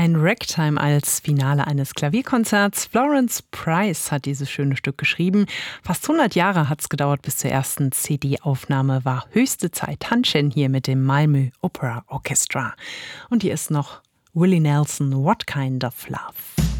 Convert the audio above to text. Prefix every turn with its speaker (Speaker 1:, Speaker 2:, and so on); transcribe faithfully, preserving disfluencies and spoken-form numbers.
Speaker 1: Ein Ragtime als Finale eines Klavierkonzerts. Florence Price hat dieses schöne Stück geschrieben. Fast hundert Jahre hat es gedauert bis zur ersten C D-Aufnahme. War höchste Zeit. Hanschen hier mit dem Malmö Opera Orchestra. Und hier ist noch Willie Nelson, What Kind of Love?